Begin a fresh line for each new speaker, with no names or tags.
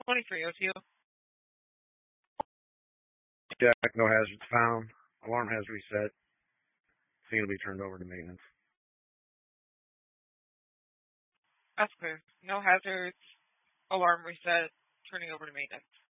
2302.
Check, no hazards found. Alarm has reset. Scene will be turned over to maintenance.
That's clear. No hazards. Alarm reset. Turning over to maintenance.